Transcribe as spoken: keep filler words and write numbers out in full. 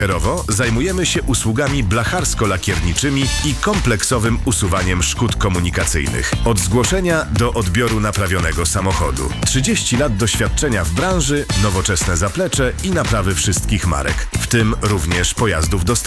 Rowo zajmujemy się usługami blacharsko-lakierniczymi i kompleksowym usuwaniem szkód komunikacyjnych. Od zgłoszenia do odbioru naprawionego samochodu. trzydzieści lat doświadczenia w branży, nowoczesne zaplecze i naprawy wszystkich marek, w tym również pojazdów dostawczych.